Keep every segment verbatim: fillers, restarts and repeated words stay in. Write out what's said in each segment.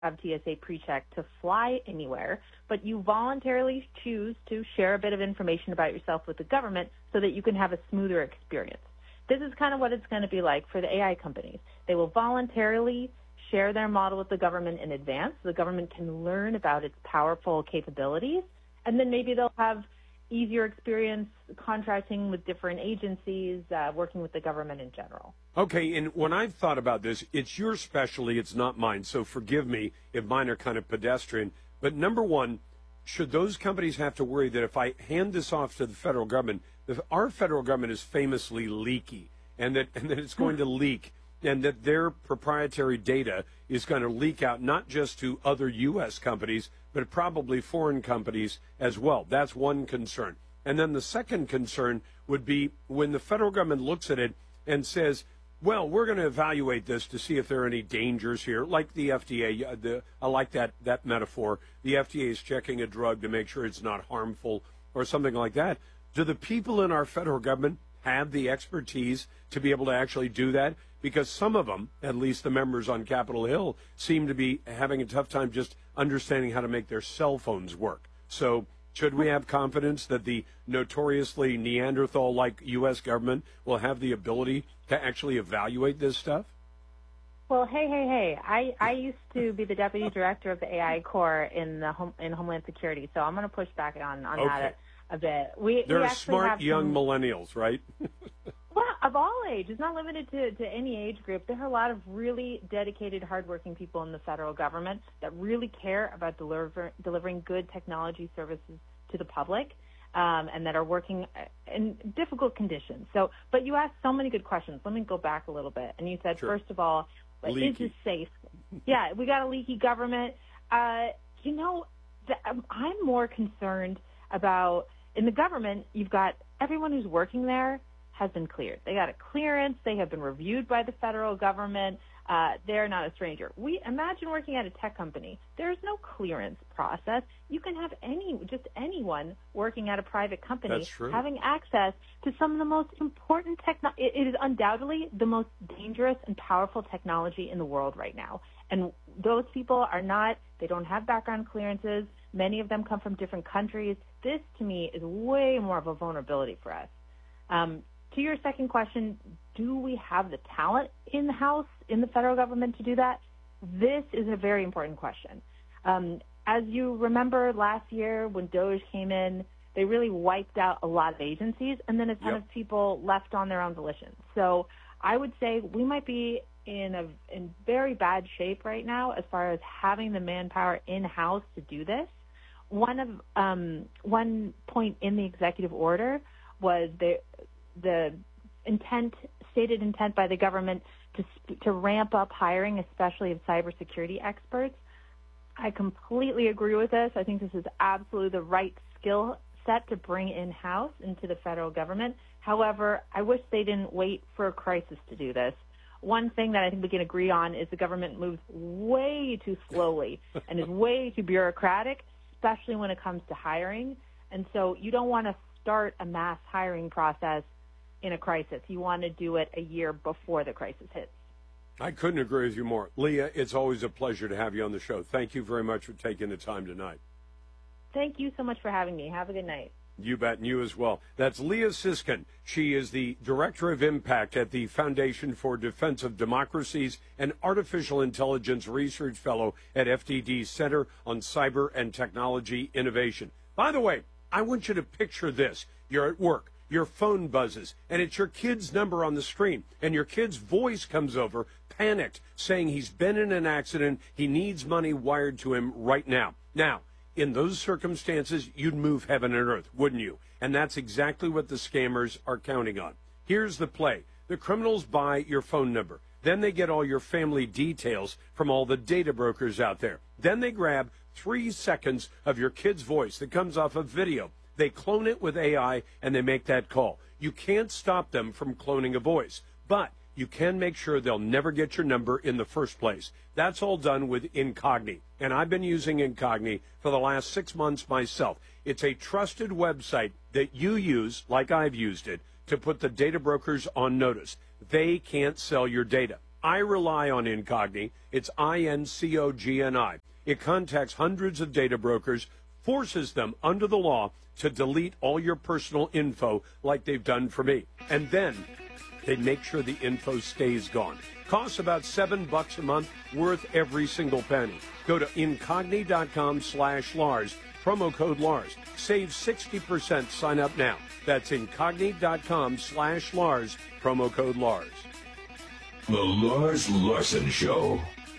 have T S A PreCheck to fly anywhere, but you voluntarily choose to share a bit of information about yourself with the government so that you can have a smoother experience. This is kind of what it's going to be like for the A I companies. They will voluntarily share their model with the government in advance so the government can learn about its powerful capabilities, and then maybe they'll have easier experience contracting with different agencies, uh, working with the government in general. Okay, and when I've thought about this, it's your specialty, it's not mine, so forgive me if mine are kind of pedestrian. But number one, should those companies have to worry that if I hand this off to the federal government, if our federal government is famously leaky, and that, and that it's going to leak, and that their proprietary data is going to leak out not just to other U S companies, but probably foreign companies as well. That's one concern. And then the second concern would be when the federal government looks at it and says, well, we're going to evaluate this to see if there are any dangers here, like the F D A. The, I like that, that metaphor. The F D A is checking a drug to make sure it's not harmful or something like that. Do the people in our federal government have the expertise to be able to actually do that? Because some of them, at least the members on Capitol Hill, seem to be having a tough time just understanding how to make their cell phones work. So should we have confidence that the notoriously Neanderthal-like U S government will have the ability to actually evaluate this stuff? Well, hey, hey, hey! I, I used to be the deputy director of the A I Corps in the home, in Homeland Security, so I'm going to push back on, on okay. that a, a bit. We, They're we smart young some, millennials, right? Well, of all ages, not limited to, to any age group. There are a lot of really dedicated, hardworking people in the federal government that really care about deliver, delivering good technology services to the public, um, and that are working in difficult conditions. So, but you asked so many good questions. Let me go back a little bit. And you said, sure. first of all, leaky. Is this safe? Yeah, we got a leaky government. Uh, you know, the, um, I'm more concerned about, in the government, you've got everyone who's working there has been cleared. They got a clearance. They have been reviewed by the federal government. Uh, they're not a stranger. We imagine working at a tech company. There's no clearance process. You can have any, just anyone working at a private company having access to some of the most important techno. It, it is undoubtedly the most dangerous and powerful technology in the world right now. And those people are not, they don't have background clearances. Many of them come from different countries. This, to me, is way more of a vulnerability for us. Um, To your second question, do we have the talent in-house in the federal government to do that? This is a very important question. Um, as you remember last year when DOGE came in, they really wiped out a lot of agencies, and then a ton yep. of people left on their own volition. So I would say we might be in a in very bad shape right now as far as having the manpower in-house to do this. One of um, one point in the executive order was the the intent, stated intent by the government to to ramp up hiring, especially of cybersecurity experts. I completely agree with this. I think this is absolutely the right skill set to bring in-house into the federal government. However, I wish they didn't wait for a crisis to do this. One thing that I think we can agree on is the government moves way too slowly and is way too bureaucratic, especially when it comes to hiring. And so you don't want to start a mass hiring process in a crisis. You want to do it a year before the crisis hits. I couldn't agree with you more. Leah, it's always a pleasure to have you on the show. Thank you very much for taking the time tonight. Thank you so much for having me. Have a good night. You bet, and you as well. That's Leah Siskin. She is the Director of Impact at the Foundation for Defense of Democracies and Artificial Intelligence Research Fellow at F D D's Center on Cyber and Technology Innovation. By the way, I want you to picture this. You're at work, your phone buzzes, and it's your kid's number on the screen, and your kid's voice comes over, panicked, saying he's been in an accident, he needs money wired to him right now. Now, in those circumstances, you'd move heaven and earth, wouldn't you? And that's exactly what the scammers are counting on. Here's the play. The criminals buy your phone number. Then they get all your family details from all the data brokers out there. Then they grab three seconds of your kid's voice that comes off a video. They clone it with A I, and they make that call. You can't stop them from cloning a voice, but you can make sure they'll never get your number in the first place. That's all done with Incogni, and I've been using Incogni for the last six months myself. It's a trusted website that you use, like I've used it, to put the data brokers on notice. They can't sell your data. I rely on Incogni. It's I N C O G N I. It contacts hundreds of data brokers, forces them under the law to delete all your personal info like they've done for me. And then they make sure the info stays gone. Costs about seven bucks a month, worth every single penny. Go to Incogni.com slash Lars, promo code Lars. Save sixty percent. Sign up now. That's Incogni.com slash Lars, promo code Lars. The Lars Larson Show.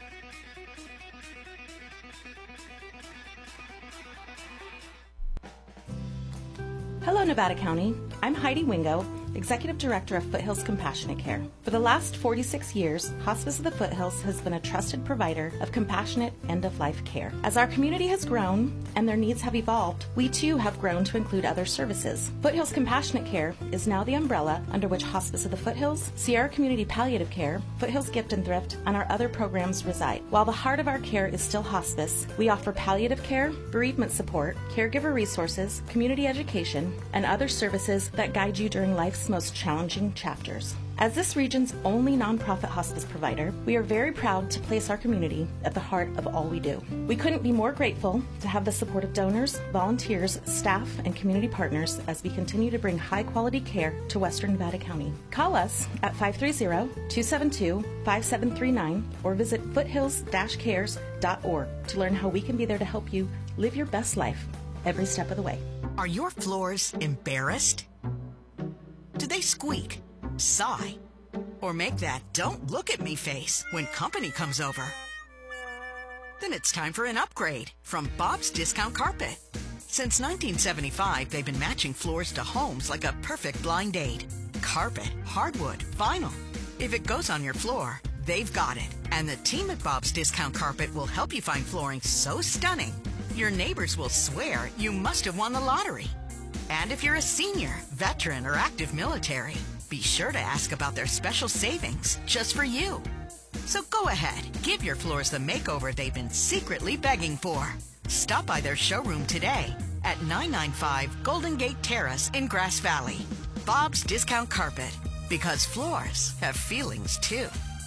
Hello, Nevada County. I'm Heidi Wingo, Executive Director of Foothills Compassionate Care. For the last forty-six years, Hospice of the Foothills has been a trusted provider of compassionate end-of-life care. As our community has grown and their needs have evolved, we too have grown to include other services. Foothills Compassionate Care is now the umbrella under which Hospice of the Foothills, Sierra Community Palliative Care, Foothills Gift and Thrift, and our other programs reside. While the heart of our care is still hospice, we offer palliative care, bereavement support, caregiver resources, community education, and other services that guide you during life's most challenging chapters. As this region's only nonprofit hospice provider, we are very proud to place our community at the heart of all we do. We couldn't be more grateful to have the support of donors, volunteers, staff, and community partners as we continue to bring high-quality care to Western Nevada County. Call us at five three zero, two seven two, five seven three nine or visit foothills dash cares dot org to learn how we can be there to help you live your best life every step of the way. Are your floors embarrassed? Do they squeak, sigh, or make that "don't look at me" face when company comes over? Then it's time for an upgrade from Bob's Discount Carpet. Since nineteen seventy-five, they've been matching floors to homes like a perfect blind date. Carpet, hardwood, vinyl. If it goes on your floor, they've got it. And the team at Bob's Discount Carpet will help you find flooring so stunning, your neighbors will swear you must have won the lottery. And if you're a senior, veteran, or active military, be sure to ask about their special savings just for you. So go ahead, give your floors the makeover they've been secretly begging for. Stop by their showroom today at nine ninety-five Golden Gate Terrace in Grass Valley. Bob's Discount Carpet, because floors have feelings too.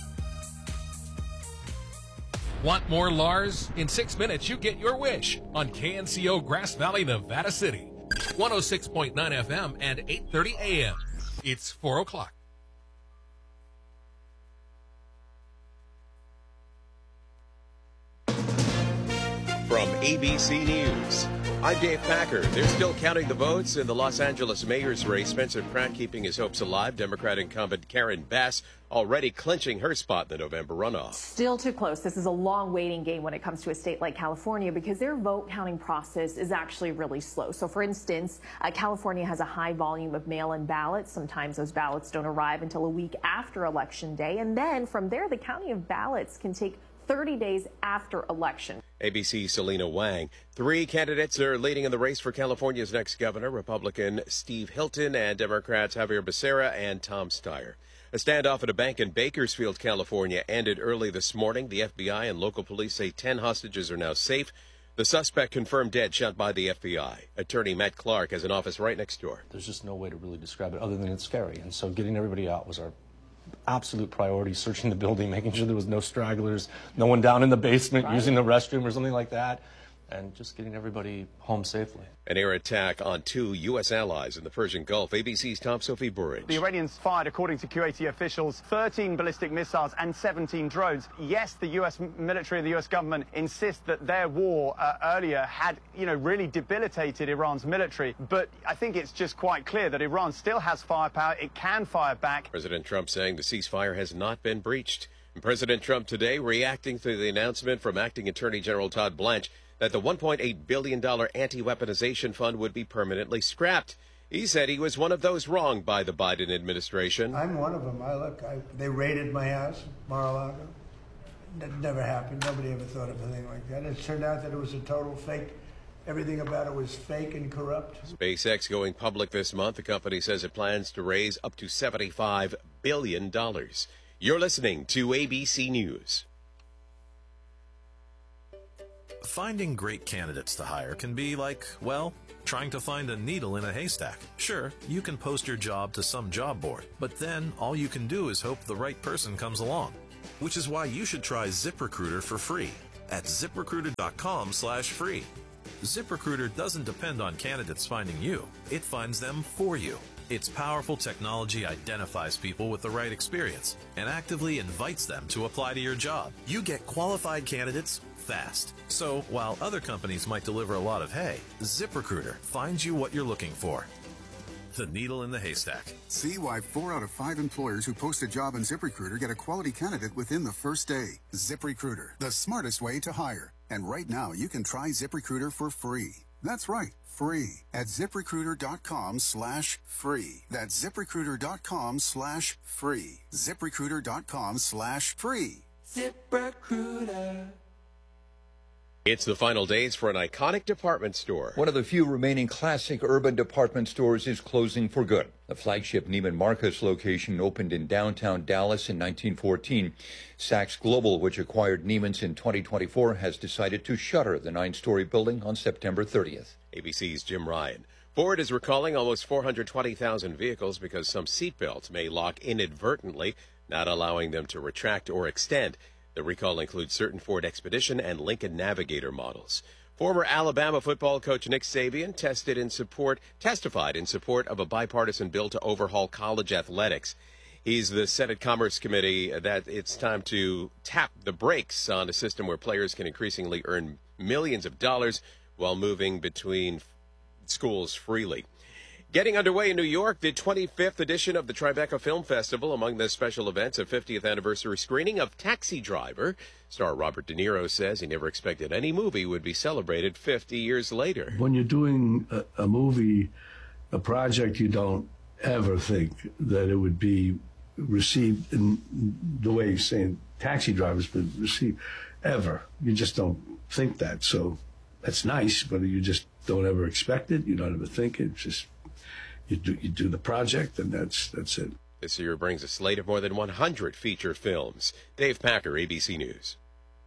Want more Lars? In six minutes, you get your wish on K N C O Grass Valley, Nevada City. one oh six point nine F M and eight thirty A M. It's four o'clock. From A B C News, I'm Dave Packer. They're still counting the votes in the Los Angeles mayor's race. Spencer Pratt keeping his hopes alive. Democrat incumbent Karen Bass already clinching her spot in the November runoff. Still too close. This is a long waiting game when it comes to a state like California because their vote counting process is actually really slow. So, for instance, uh, California has a high volume of mail-in ballots. Sometimes those ballots don't arrive until a week after Election Day. And then from there, the counting of ballots can take thirty days after election. A B C's Selena Wang. Three candidates are leading in the race for California's next governor, Republican Steve Hilton and Democrats Javier Becerra and Tom Steyer. A standoff at a bank in Bakersfield, California ended early this morning. The F B I and local police say ten hostages are now safe. The suspect confirmed dead, shot by the F B I. Attorney Matt Clark has an office right next door. There's just no way to really describe it other than it's scary. And so getting everybody out was our absolute priority, searching the building, making sure there was no stragglers, no one down in the basement right. using the restroom or something like that, and just getting everybody home safely. An air attack on two U S allies in the Persian Gulf. A B C's Tom Sophie Burridge. The Iranians fired, according to Kuwaiti officials, thirteen ballistic missiles and seventeen drones. Yes, the U S military and the U S government insist that their war uh, earlier had, you know, really debilitated Iran's military. But I think it's just quite clear that Iran still has firepower. It can fire back. President Trump saying the ceasefire has not been breached. And President Trump today reacting to the announcement from Acting Attorney General Todd Blanche that the one point eight billion dollars anti-weaponization fund would be permanently scrapped. He said he was one of those wronged by the Biden administration. I'm one of them. I look, I, they raided my house, Mar-a-Lago. That never happened. Nobody ever thought of anything like that. It turned out that it was a total fake. Everything about it was fake and corrupt. SpaceX going public this month. The company says it plans to raise up to seventy-five billion dollars. You're listening to A B C News. Finding great candidates to hire can be like, well, trying to find a needle in a haystack. Sure, you can post your job to some job board, but then all you can do is hope the right person comes along. which is why you should try ZipRecruiter for free at ZipRecruiter.com slash free. ZipRecruiter doesn't depend on candidates finding you. It finds them for you. Its powerful technology identifies people with the right experience and actively invites them to apply to your job. You get qualified candidates fast. So while other companies might deliver a lot of hay, ZipRecruiter finds you what you're looking for. The needle in the haystack. See why four out of five employers who post a job on ZipRecruiter get a quality candidate within the first day. ZipRecruiter, the smartest way to hire. And right now, you can try ZipRecruiter for free. That's right, free at ZipRecruiter.com slash free. That's ZipRecruiter.com slash free. ZipRecruiter.com slash free. ZipRecruiter. It's the final days for an iconic department store. One of the few remaining classic urban department stores is closing for good. The flagship Neiman Marcus location opened in downtown Dallas in nineteen fourteen. Saks Global, which acquired Neiman's in twenty twenty-four, has decided to shutter the nine-story building on September thirtieth. A B C's Jim Ryan. Ford is recalling almost four hundred twenty thousand vehicles because some seatbelts may lock inadvertently, not allowing them to retract or extend. The recall includes certain Ford Expedition and Lincoln Navigator models. Former Alabama football coach Nick Saban tested in support, testified in support of a bipartisan bill to overhaul college athletics. He's the Senate Commerce Committee that it's time to tap the brakes on a system where players can increasingly earn millions of dollars while moving between schools freely. Getting underway in New York, the twenty-fifth edition of the Tribeca Film Festival. Among the special events, a fiftieth anniversary screening of Taxi Driver. Star Robert De Niro says he never expected any movie would be celebrated fifty years later. When you're doing a, a movie, a project, you don't ever think that it would be received in the way you're saying Taxi Driver's been received, ever. You just don't think that. So that's nice, but you just don't ever expect it. You don't ever think it. It's just... You do, you do the project, and that's that's it. This year brings a slate of more than one hundred feature films. Dave Packer, A B C News.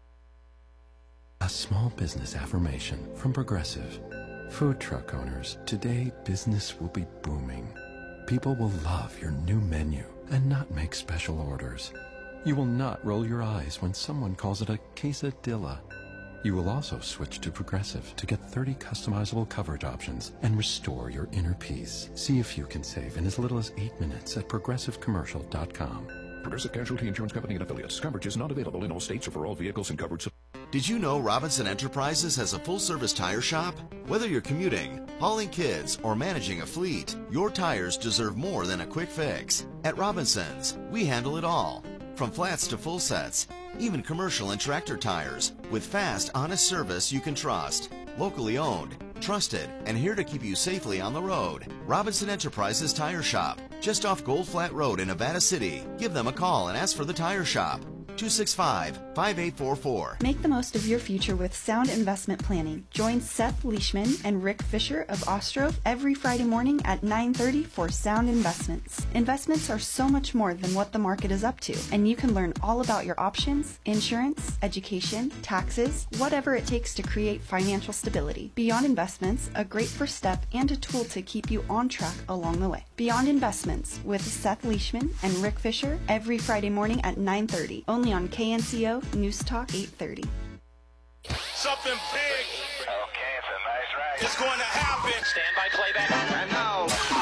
A small business affirmation from Progressive. Food truck owners, today business will be booming. People will love your new menu and not make special orders. You will not roll your eyes when someone calls it a quesadilla. You will also switch to Progressive to get thirty customizable coverage options and restore your inner peace. See if you can save in as little as eight minutes at progressive commercial dot com. Progressive Casualty Insurance Company and Affiliates. Coverage is not available in all states or for all vehicles and coverage. Did you know Robinson Enterprises has a full-service tire shop? Whether you're commuting, hauling kids, or managing a fleet, your tires deserve more than a quick fix. At Robinson's, we handle it all. From flats to full sets, even commercial and tractor tires, with fast, honest service you can trust. Locally owned, trusted, and here to keep you safely on the road. Robinson Enterprises Tire Shop, just off Gold Flat Road in Nevada City. Give them a call and ask for the Tire Shop. two six five, five eight four four. Make the most of your future with sound investment planning. Join Seth Leishman and Rick Fisher of Ostrov every Friday morning at nine thirty for Sound Investments. Investments are so much more than what the market is up to, and you can learn all about your options, insurance, education, taxes, whatever it takes to create financial stability. Beyond Investments, a great first step and a tool to keep you on track along the way. Beyond Investments with Seth Leishman and Rick Fisher every Friday morning at nine thirty, only on K N C O News Talk eight thirty. Something big. Okay, it's a nice ride. It's going to happen. Stand by playback. And now,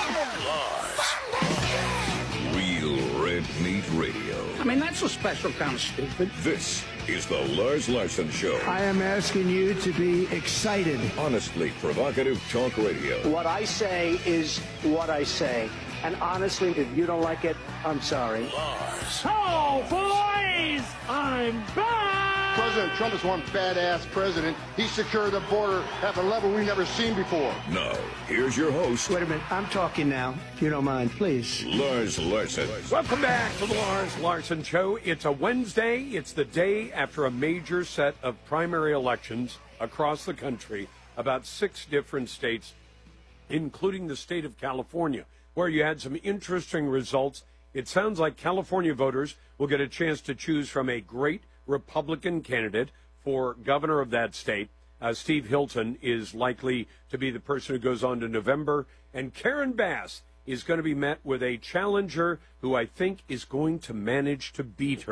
Lars. Real Red Meat Radio. I mean, that's a special kind of stupid. This is the Lars Larson Show. I am asking you to be excited. Honestly provocative talk radio. What I say is what I say. And honestly, if you don't like it, I'm sorry. Lars. Oh, boys! I'm back! President Trump is one badass president. He secured the border at a level we've never seen before. Now, here's your host. Wait a minute. I'm talking now, if you don't mind, please. Lars Larson. Welcome back to the Lars Larson Show. It's a Wednesday. It's the day after a major set of primary elections across the country, about six different states, including the state of California, where you had some interesting results. It sounds like California voters will get a chance to choose from a great Republican candidate for governor of that state. Uh, Steve Hilton is likely to be the person who goes on to November. And Karen Bass is going to be met with a challenger who I think is going to manage to beat her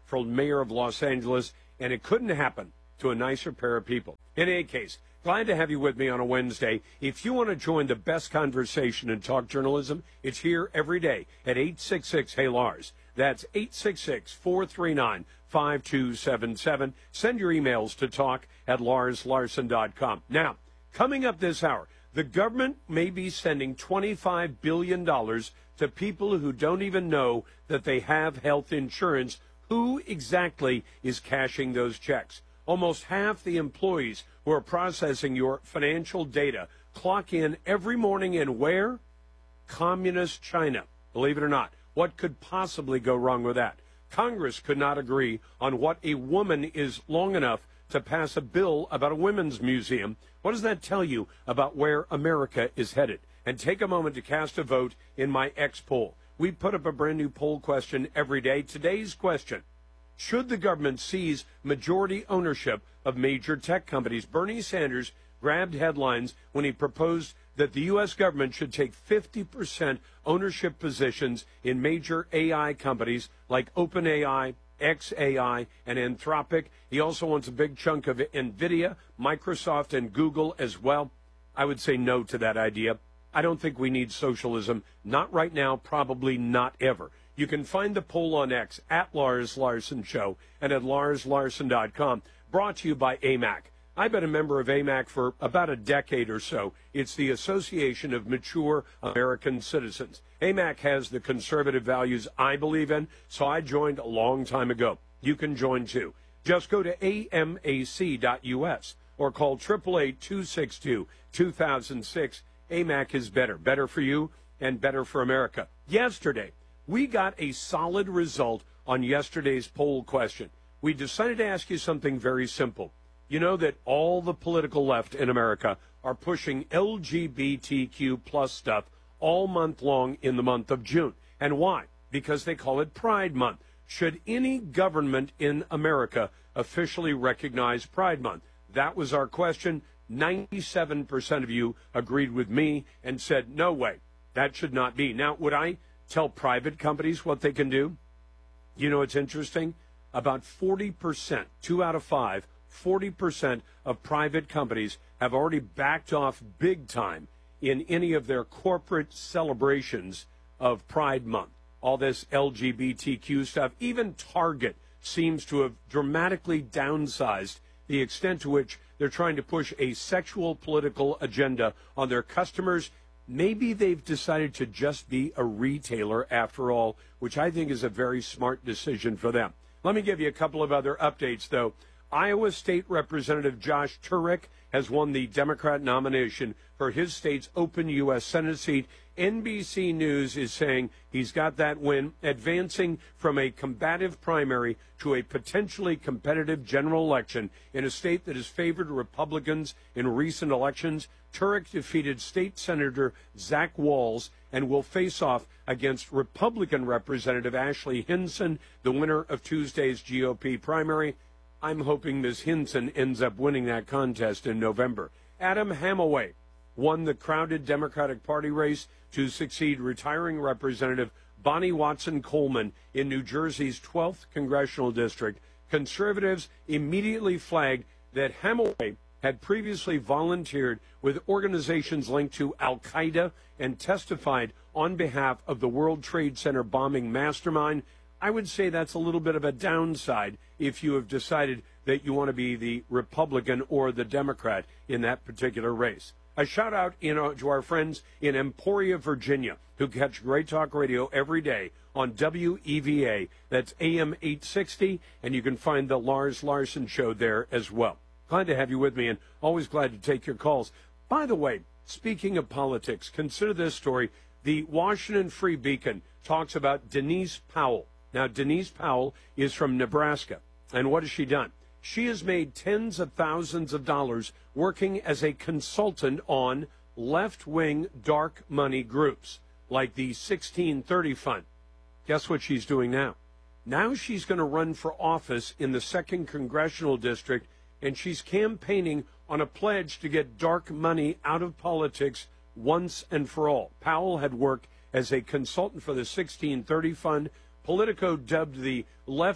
for mayor of Los Angeles, and it couldn't happen to a nicer pair of people. In any case, glad to have you with me on a Wednesday. If you want to join the best conversation in talk journalism, it's here every day at eight six six, hey Lars. That's eight six six, four three nine, five two seven seven. Send your emails to talk at lars larson dot com. Now, coming up this hour, the government may be sending twenty-five billion dollars to people who don't even know that they have health insurance. Who exactly is cashing those checks? Almost half the employees who are processing your financial data clock in every morning in where? Communist China. Believe it or not. What could possibly go wrong with that? Congress could not agree on what a woman is long enough to pass a bill about a women's museum. What does that tell you about where America is headed? And take a moment to cast a vote in my X poll. We put up a brand new poll question every day. Today's question: should the government seize majority ownership of major tech companies? Bernie Sanders grabbed headlines when he proposed that the U S government should take fifty percent ownership positions in major A I companies like OpenAI, X A I, and Anthropic. He also wants a big chunk of NVIDIA, Microsoft, and Google as well. I would say no to that idea. I don't think we need socialism. Not right now, probably not ever. You can find the poll on X at Lars Larson Show and at lars larson dot com. Brought to you by A M A C. I've been a member of A M A C for about a decade or so. It's the Association of Mature American Citizens. A M A C has the conservative values I believe in, so I joined a long time ago. You can join too. Just go to A M A C dot U S or call eight eight eight, two six two, two thousand six. A M A C is better. Better for you and better for America. Yesterday, we got a solid result on yesterday's poll question. We decided to ask you something very simple. You know that all the political left in America are pushing L G B T Q plus stuff all month long in the month of June. And why? Because they call it Pride Month. Should any government in America officially recognize Pride Month? That was our question. ninety-seven percent of you agreed with me and said, no way, that should not be. Now, would I tell private companies what they can do? You know, it's interesting. About forty percent, two out of five, forty percent of private companies have already backed off big time in any of their corporate celebrations of Pride Month. All this L G B T Q stuff. Even Target seems to have dramatically downsized the extent to which they're trying to push a sexual political agenda on their customers. Maybe they've decided to just be a retailer after all, which I think is a very smart decision for them. Let me give you a couple of other updates, though. Iowa State Representative Josh Turek has won the Democrat nomination for his state's open U S Senate seat. N B C News is saying he's got that win, advancing from a combative primary to a potentially competitive general election in a state that has favored Republicans in recent elections. Turek defeated State Senator Zach Walz and will face off against Republican Representative Ashley Hinson, the winner of Tuesday's G O P primary. I'm hoping Miz Hinson ends up winning that contest in November. Adam Hamaway won the crowded Democratic Party race to succeed retiring Representative Bonnie Watson Coleman in New Jersey's twelfth congressional district. Conservatives immediately flagged that Hamaway had previously volunteered with organizations linked to Al-Qaeda and testified on behalf of the World Trade Center bombing mastermind. I would say that's a little bit of a downside if you have decided that you want to be the Republican or the Democrat in that particular race. A shout out you know, to our friends in Emporia, Virginia, who catch Great Talk Radio every day on W E V A. That's A M eight sixty, and you can find the Lars Larson Show there as well. Glad to have you with me, and always glad to take your calls. By the way, speaking of politics, consider this story. The Washington Free Beacon talks about Denise Powell. Now, Denise Powell is from Nebraska, and what has she done? She has made tens of thousands of dollars working as a consultant on left-wing dark money groups like the sixteen thirty Fund. Guess what she's doing now? Now she's going to run for office in the second Congressional District, and she's campaigning on a pledge to get dark money out of politics once and for all. Powell had worked as a consultant for the sixteen thirty Fund. Politico dubbed the left's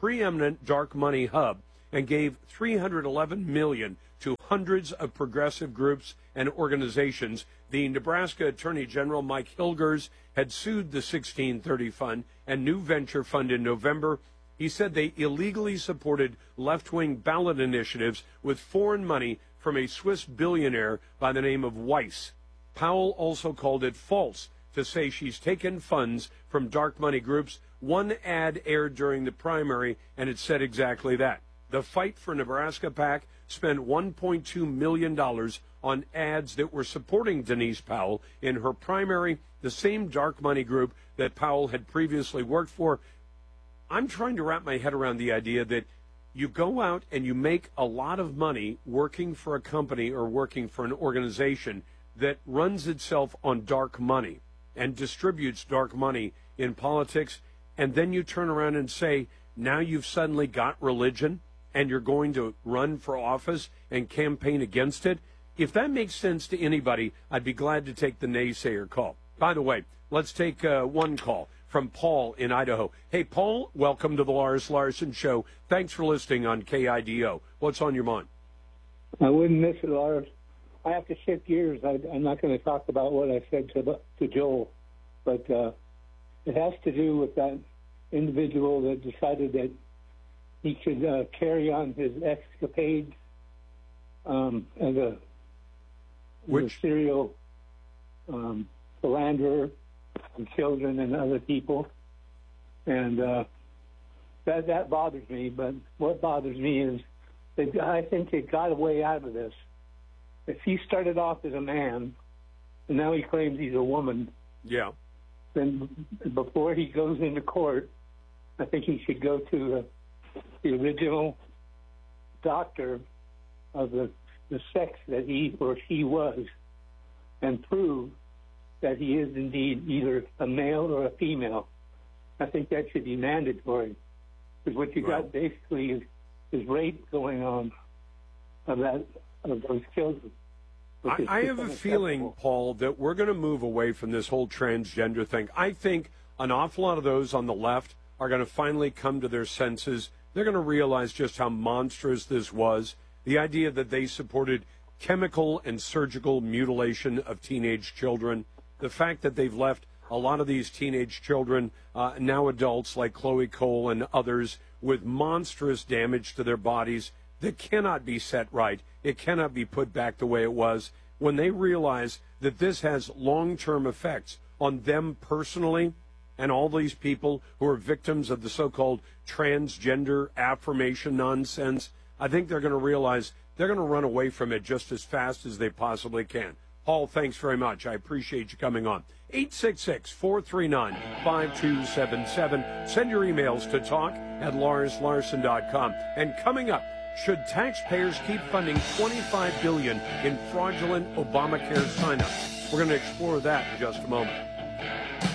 preeminent dark money hub and gave three hundred eleven million dollars to hundreds of progressive groups and organizations. The Nebraska Attorney General Mike Hilgers had sued the sixteen thirty Fund and New Venture Fund in November. He said they illegally supported left-wing ballot initiatives with foreign money from a Swiss billionaire by the name of Weiss. Powell also called it false to say she's taken funds from dark money groups. One ad aired during the primary, and it said exactly that. The Fight for Nebraska PAC spent one point two million dollars on ads that were supporting Denise Powell in her primary, the same dark money group that Powell had previously worked for. I'm trying to wrap my head around the idea that you go out and you make a lot of money working for a company or working for an organization that runs itself on dark money and distributes dark money in politics, and then you turn around and say, now you've suddenly got religion and you're going to run for office and campaign against it. If that makes sense to anybody, I'd be glad to take the naysayer call. By the way, let's take uh, one call from Paul in Idaho. Hey, Paul, welcome to the Lars Larson Show. Thanks for listening on K I D O. What's on your mind? I wouldn't miss it, Lars. I have to shift gears. I, I'm not going to talk about what I said to, to Joel, but uh, it has to do with that individual that decided that he could uh, carry on his escapades um, as, a, as a serial um, philanderer of children and other people. And uh, that, that bothers me. But what bothers me is that I think they got a way out of this. If he started off as a man, and now he claims he's a woman, yeah, then before he goes into court, I think he should go to the, the original doctor of the, the sex that he or she was and prove that he is indeed either a male or a female. I think that should be mandatory, because what you right. got basically is, is rape going on of that of those children. I, I have a feeling, Paul, that we're going to move away from this whole transgender thing. I think an awful lot of those on the left are going to finally come to their senses. They're going to realize just how monstrous this was. The idea that they supported chemical and surgical mutilation of teenage children. The fact that they've left a lot of these teenage children, uh, now adults like Chloe Cole and others, with monstrous damage to their bodies that cannot be set right. It cannot be put back the way it was. When they realize that this has long-term effects on them personally and all these people who are victims of the so-called transgender affirmation nonsense, I think they're going to realize they're going to run away from it just as fast as they possibly can. Paul, thanks very much. I appreciate you coming on. eight six six, four three nine, five two seven seven. Send your emails to talk at lars larson dot com. And coming up, should taxpayers keep funding twenty-five billion dollars in fraudulent Obamacare signups? We're going to explore that in just a moment.